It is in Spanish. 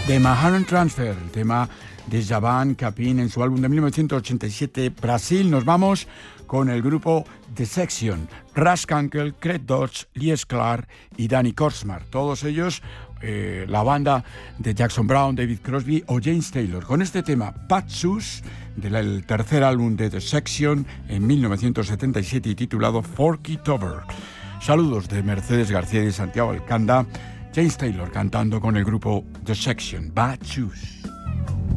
de Maharan Transfer, el tema de Javan Capin en su álbum de 1987, Brasil. Nos vamos con el grupo The Section, Ras Kunkel, Craig Dodge, Lee Sklar y Danny Kortchmar. Todos ellos, la banda de Jackson Browne, David Crosby o James Taylor. Con este tema, Bad Shoes, del tercer álbum de The Section en 1977 y titulado Forky Tover. Saludos de Mercedes García y de Santiago Alcanda. James Taylor cantando con el grupo The Section, Bad Shoes.